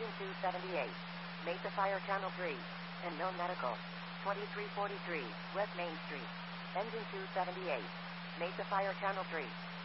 Engine 278. Mesa Fire Channel 3. And Mill Medical. 2343 West Main Street. Engine 278. Mesa Fire Channel 3.